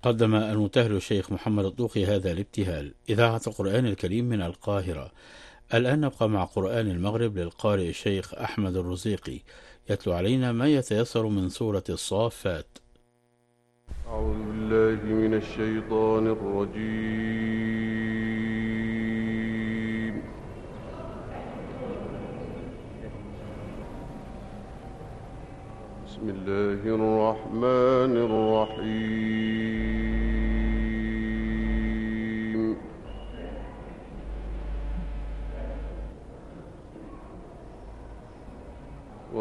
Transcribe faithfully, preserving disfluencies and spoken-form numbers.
قدم المبتهل الشيخ محمد الطوخي هذا الابتهال. إذاعة القرآن الكريم من القاهرة. الآن نبقى مع قرآن المغرب للقارئ الشيخ أحمد الرزيقي، يتلو علينا ما يتيسر من سورة الصافات. أعوذ بالله من الشيطان الرجيم. بسم الله الرحمن الرحيم.